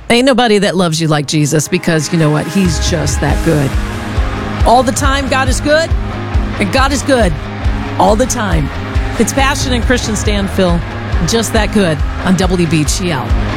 Ain't nobody that loves you like Jesus, because you know what? He's just that good. All the time, God is good, and God is good all the time. It's Passion and Christian Stanfill, just that good on WBGL.